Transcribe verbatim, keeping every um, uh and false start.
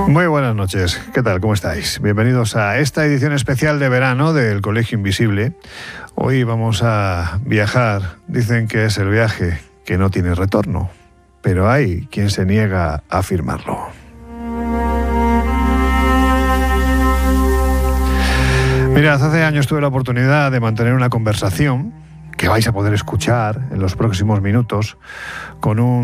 Muy buenas noches, ¿qué tal? ¿Cómo estáis? Bienvenidos a esta edición especial de verano del Colegio Invisible. Hoy vamos a viajar, dicen que es el viaje que no tiene retorno, pero hay quien se niega a afirmarlo. Mirad, hace años tuve la oportunidad de mantener una conversación que vais a poder escuchar en los próximos minutos con un